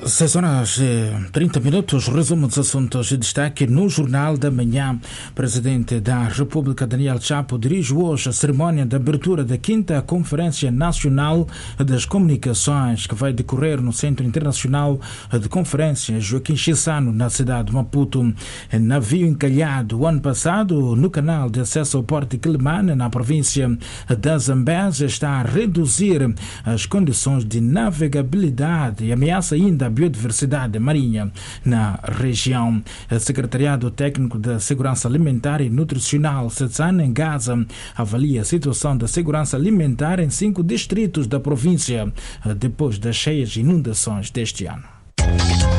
6 horas e 30 minutos, resumo dos assuntos de destaque no Jornal da Manhã. Presidente da República, Daniel Chapo, dirige hoje a cerimónia de abertura da 5ª Conferência Nacional das Comunicações, que vai decorrer no Centro Internacional de Conferências Joaquim Chissano, na cidade de Maputo. Navio encalhado o ano passado no canal de acesso ao Porto Quelimane, na província da Zambésia, está a reduzir as condições de navegabilidade e ameaça ainda a biodiversidade marinha na região. O Secretariado Técnico da Segurança Alimentar e Nutricional, SETSAN, em Gaza, avalia a situação da segurança alimentar em 5 distritos da província depois das cheias inundações deste ano.